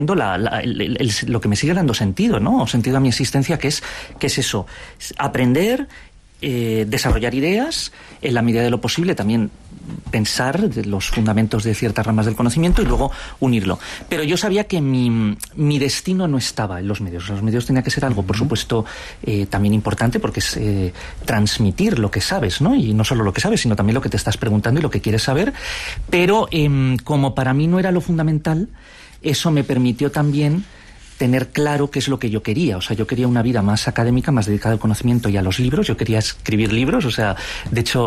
lo que me sigue dando sentido, ¿no? Sentido a mi existencia, que es eso, aprender, desarrollar ideas, en la medida de lo posible también pensar de los fundamentos de ciertas ramas del conocimiento y luego unirlo. Pero yo sabía que mi destino no estaba en los medios. Los medios tenía que ser algo, por supuesto, también importante, porque es transmitir lo que sabes, ¿no? Y no solo lo que sabes, sino también lo que te estás preguntando y lo que quieres saber. Pero como para mí no era lo fundamental, eso me permitió también tener claro qué es lo que yo quería. O sea, yo quería una vida más académica, más dedicada al conocimiento y a los libros. Yo quería escribir libros. O sea, de hecho,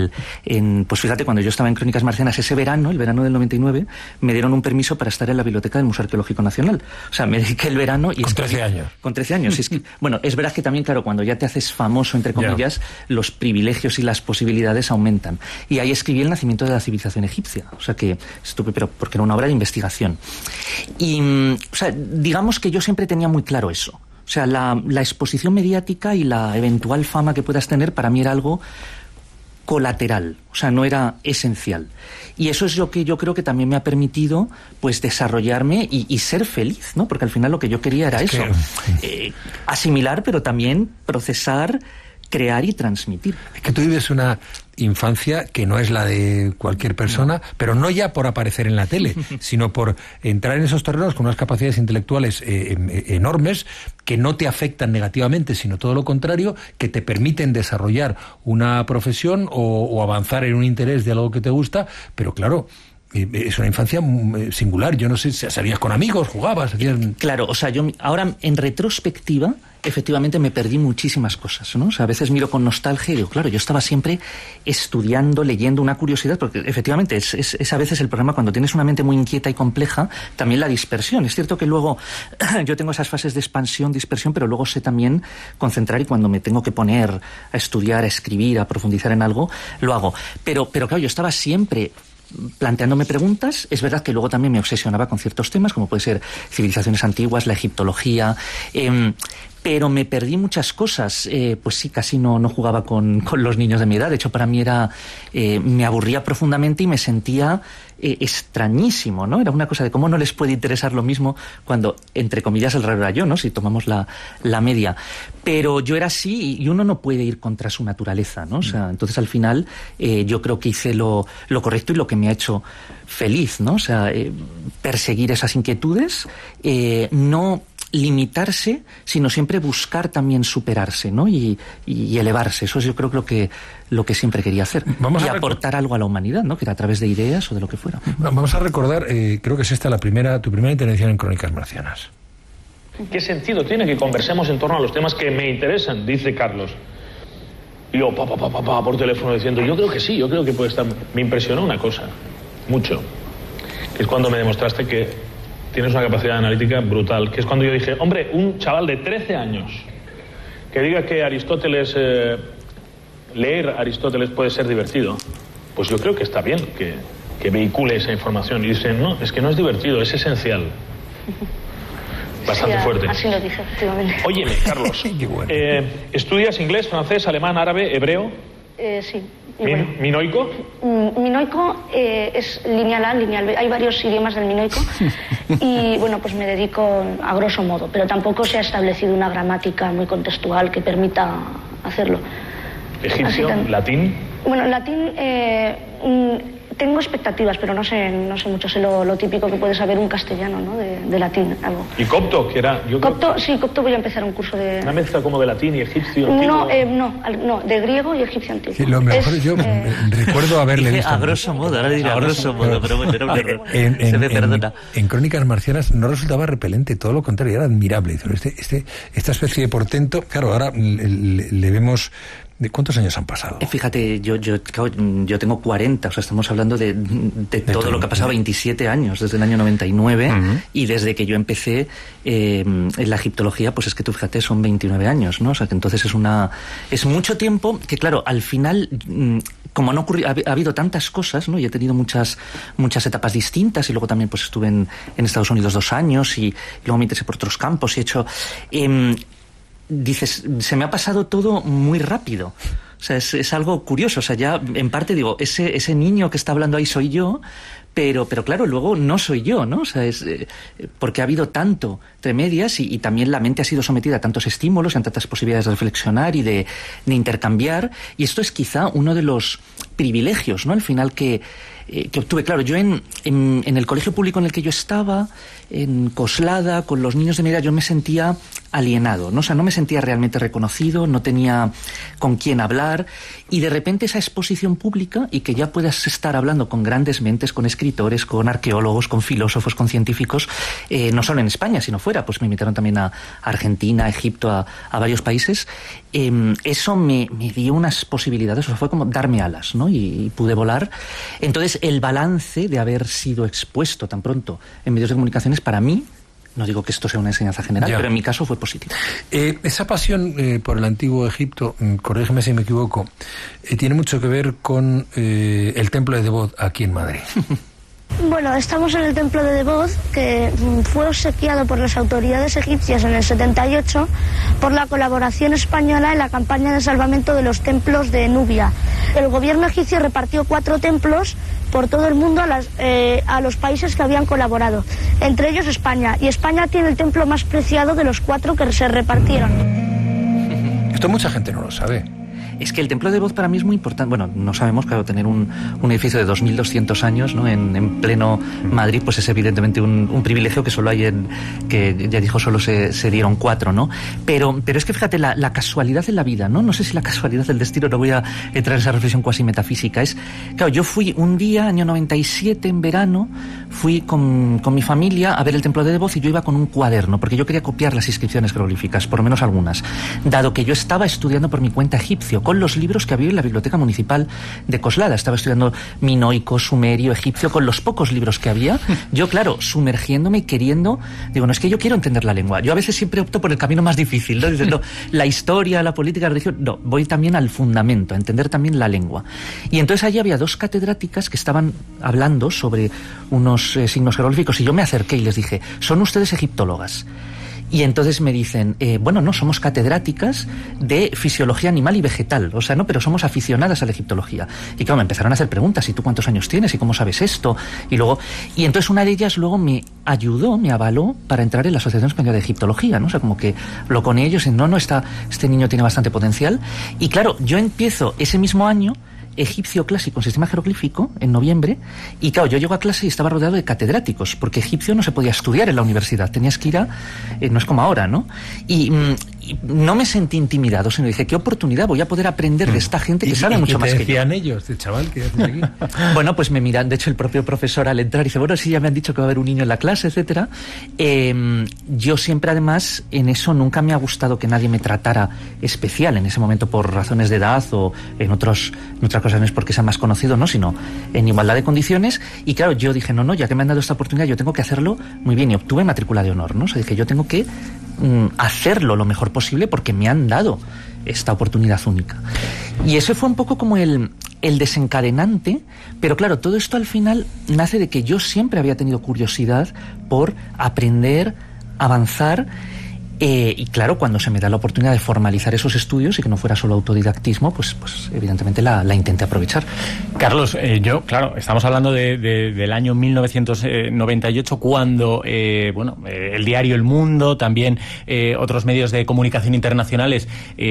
pues fíjate, cuando yo estaba en Crónicas Marcianas, ese verano, el verano del 99, me dieron un permiso para estar en la biblioteca del Museo Arqueológico Nacional. O sea, me dediqué el verano y... Con 13 años. Con 13 años. Bueno, es verdad que también, claro, cuando ya te haces famoso, entre comillas, los privilegios y las posibilidades aumentan. Y ahí escribí El nacimiento de la civilización egipcia. O sea, que estuve, pero porque era una obra de investigación. Y, o sea, digamos que yo siempre tenía muy claro eso. O sea, la exposición mediática y la eventual fama que puedas tener para mí era algo colateral, o sea, no era esencial. Y eso es lo que yo creo que también me ha permitido, pues, desarrollarme y ser feliz, ¿no? Porque al final lo que yo quería era eso, asimilar, pero también procesar, crear y transmitir. Es que tú vives una infancia que no es la de cualquier persona, pero no ya por aparecer en la tele, sino por entrar en esos terrenos con unas capacidades intelectuales enormes, que no te afectan negativamente, sino todo lo contrario, que te permiten desarrollar una profesión o avanzar en un interés de algo que te gusta, pero claro, es una infancia singular. Yo no sé, ¿salías con amigos, jugabas? Claro, o sea, yo ahora en retrospectiva, efectivamente me perdí muchísimas cosas, ¿no? O sea, a veces miro con nostalgia y digo, claro, yo estaba siempre estudiando, leyendo, una curiosidad, porque efectivamente es a veces el problema cuando tienes una mente muy inquieta y compleja, también la dispersión. Es cierto que luego yo tengo esas fases de expansión, dispersión, pero luego sé también concentrar, y cuando me tengo que poner a estudiar, a escribir, a profundizar en algo, lo hago. Pero claro, yo estaba siempre planteándome preguntas. Es verdad que luego también me obsesionaba con ciertos temas, como puede ser civilizaciones antiguas, la egiptología, pero me perdí muchas cosas. Pues sí, casi no jugaba con los niños de mi edad. De hecho, para mí me aburría profundamente y me sentía extrañísimo, ¿no? Era una cosa de cómo no les puede interesar lo mismo cuando, entre comillas, el raro era yo, ¿no? Si tomamos la media. Pero yo era así y uno no puede ir contra su naturaleza, ¿no? O sea, entonces al final yo creo que hice lo correcto y lo que me ha hecho feliz, ¿no? O sea, perseguir esas inquietudes, no limitarse, sino siempre buscar también superarse, ¿no? Y elevarse. Eso es, yo creo, lo que siempre quería hacer. Y aportar algo a la humanidad, ¿no? Que era a través de ideas o de lo que fuera. Vamos a recordar, creo que es esta tu primera intervención en Crónicas Marcianas. ¿Qué sentido tiene que conversemos en torno a los temas que me interesan? Dice Carlos. Y yo, por teléfono diciendo, yo creo que sí, yo creo que puede estar... Me impresionó una cosa, mucho, que es cuando me demostraste que tienes una capacidad analítica brutal, que es cuando yo dije, hombre, un chaval de 13 años que diga que Aristóteles, leer Aristóteles puede ser divertido, pues yo creo que está bien que vehicule esa información. Y dicen, no, es que no es divertido, es esencial. Bastante fuerte. Así lo dije, efectivamente. Óyeme, Carlos, ¿estudias inglés, francés, alemán, árabe, hebreo? Sí. ¿Minoico? Minoico es lineal A, lineal B. Hay varios idiomas del minoico. Y bueno, pues me dedico a grosso modo, pero tampoco se ha establecido una gramática muy contextual que permita hacerlo. ¿Egipcio? ¿Latín? Bueno, latín... tengo expectativas, pero no sé mucho. Sé lo típico que puede saber un castellano, ¿no? De latín, algo. ¿Y copto? Que era, Sí, copto voy a empezar un curso de... ¿Una mezcla como de latín y egipcio antiguo? No, de griego y egipcio antiguo. Sí, lo mejor yo recuerdo haberle visto... A grosso modo, ahora diré a grosso modo, pero bueno, era un error. Se me perdona. En Crónicas Marcianas no resultaba repelente, todo lo contrario, era admirable. Esta especie de portento, claro, ahora le vemos... ¿De cuántos años han pasado? Fíjate, yo tengo 40, o sea, estamos hablando de todo lo que ha pasado, 27 años, desde el año 99, y desde que yo empecé en la egiptología, pues es que tú fíjate, son 29 años, ¿no? O sea, que entonces es mucho tiempo que, claro, al final, como no ocurrió, ha habido tantas cosas, ¿no? Y he tenido muchas etapas distintas, y luego también pues estuve en Estados Unidos 2 años, y luego me interesé por otros campos, y he hecho... dices, se me ha pasado todo muy rápido. O sea, es algo curioso. O sea, ya en parte digo, ese niño que está hablando ahí soy yo, pero claro, luego no soy yo, ¿no? O sea, es porque ha habido tanto entre medias y también la mente ha sido sometida a tantos estímulos, a tantas posibilidades de reflexionar y de intercambiar, y esto es quizá uno de los privilegios, ¿no? Al final que obtuve. Claro, yo en el colegio público en el que yo estaba, en Coslada, con los niños de mi edad, yo me sentía alienado, ¿no? O sea, no me sentía realmente reconocido, no tenía con quién hablar, y de repente esa exposición pública y que ya puedas estar hablando con grandes mentes, con escritores, con arqueólogos, con filósofos, con científicos, no solo en España, sino fuera, pues me invitaron también a Argentina, a Egipto, a varios países, eso me dio unas posibilidades, o sea, fue como darme alas, ¿no? Y pude volar. Entonces, el balance de haber sido expuesto tan pronto en medios de comunicaciones, para mí, no digo que esto sea una enseñanza general, pero en mi caso fue positivo. Esa pasión por el antiguo Egipto, corrígeme si me equivoco, tiene mucho que ver con el templo de Devot aquí en Madrid. Bueno, estamos en el templo de Devot, que fue obsequiado por las autoridades egipcias en el 78 por la colaboración española en la campaña de salvamento de los templos de Nubia. El gobierno egipcio repartió 4 templos por todo el mundo a los países que habían colaborado, entre ellos España, y España tiene el templo más preciado de los 4 que se repartieron. Esto mucha gente no lo sabe. Es que el templo de Devot para mí es muy importante. Bueno, no sabemos, claro, tener un edificio de 2200 años, ¿no? en pleno Madrid, pues es evidentemente un privilegio que solo hay que ya dijo, solo se dieron 4, ¿no? Pero es que fíjate, la casualidad de la vida, ¿no? No sé si la casualidad del destino, no voy a entrar en esa reflexión cuasi metafísica. Claro, yo fui un día, año 97, en verano, fui con mi familia a ver el templo de Devot y yo iba con un cuaderno, porque yo quería copiar las inscripciones jeroglíficas, por lo menos algunas, dado que yo estaba estudiando por mi cuenta egipcio, con los libros que había en la biblioteca municipal de Coslada. Estaba estudiando minoico, sumerio, egipcio, con los pocos libros que había. Yo, claro, sumergiéndome y queriendo, digo, no, es que yo quiero entender la lengua. Yo a veces siempre opto por el camino más difícil, ¿no? Diciendo, la historia, la política, la religión, no, voy también al fundamento, a entender también la lengua. Y entonces allí había 2 catedráticas que estaban hablando sobre unos signos jeroglíficos y yo me acerqué y les dije, ¿son ustedes egiptólogas? Y entonces me dicen, bueno, no, somos catedráticas de fisiología animal y vegetal, o sea, no, pero somos aficionadas a la egiptología. Y claro, me empezaron a hacer preguntas, ¿y tú cuántos años tienes? ¿Y cómo sabes esto? Y entonces una de ellas luego me ayudó, me avaló para entrar en la Asociación Española de Egiptología, ¿no? O sea, como que habló con ellos y este niño tiene bastante potencial. Y claro, yo empiezo ese mismo año egipcio clásico en sistema jeroglífico en noviembre, y claro, yo llego a clase y estaba rodeado de catedráticos, porque egipcio no se podía estudiar en la universidad, tenías que ir no es como ahora, ¿no? Y no me sentí intimidado, sino dije, qué oportunidad, voy a poder aprender de esta gente que sabe mucho más que yo. ¿Qué decían ellos, este chaval que haces aquí? Bueno, pues me miran, de hecho el propio profesor al entrar dice, bueno, sí, ya me han dicho que va a haber un niño en la clase, etcétera. Yo siempre, además, en eso nunca me ha gustado que nadie me tratara especial en ese momento por razones de edad o en otras cosas, no es porque sea más conocido, no, sino en igualdad de condiciones. Y claro, yo dije, no, ya que me han dado esta oportunidad, yo tengo que hacerlo muy bien, y obtuve matrícula de honor, ¿no? O sea, dije, yo tengo que hacerlo lo mejor posible porque me han dado esta oportunidad única. Y eso fue un poco como el desencadenante, pero claro, todo esto al final nace de que yo siempre había tenido curiosidad por aprender, avanzar. Y claro, cuando se me da la oportunidad de formalizar esos estudios y que no fuera solo autodidactismo, pues evidentemente la intenté aprovechar. Carlos, claro, estamos hablando del año 1998, cuando el diario El Mundo, también otros medios de comunicación internacionales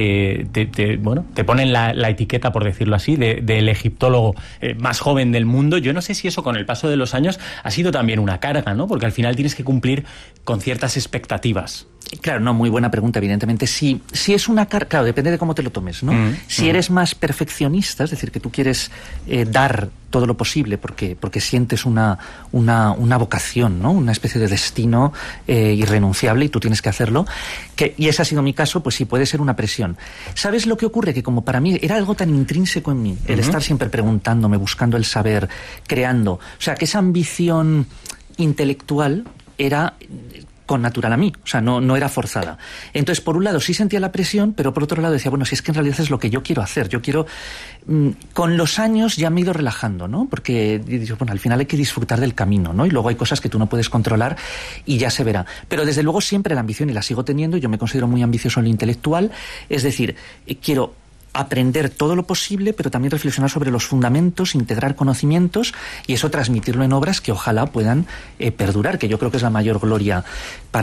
te ponen la etiqueta, por decirlo así, del egiptólogo más joven del mundo. Yo no sé si eso con el paso de los años ha sido también una carga, ¿no? Porque al final tienes que cumplir con ciertas expectativas. Claro, no, muy buena pregunta, evidentemente. Si es una carga, claro, depende de cómo te lo tomes, ¿no? Si eres más perfeccionista, es decir, que tú quieres dar todo lo posible porque sientes una vocación, ¿no? Una especie de destino irrenunciable y tú tienes que hacerlo, y ese ha sido mi caso, pues sí puede ser una presión. ¿Sabes lo que ocurre? Que como para mí era algo tan intrínseco en mí, el estar siempre preguntándome, buscando el saber, creando, o sea, que esa ambición intelectual era connatural a mí, o sea, no era forzada. Entonces, por un lado sí sentía la presión, pero por otro lado decía, bueno, si es que en realidad es lo que yo quiero hacer, yo quiero... Con los años ya me he ido relajando, ¿no? Porque digo, bueno, al final hay que disfrutar del camino, ¿no? Y luego hay cosas que tú no puedes controlar y ya se verá. Pero desde luego siempre la ambición, y la sigo teniendo, yo me considero muy ambicioso en lo intelectual, es decir, quiero aprender todo lo posible, pero también reflexionar sobre los fundamentos, integrar conocimientos y eso transmitirlo en obras que ojalá puedan perdurar, que yo creo que es la mayor gloria para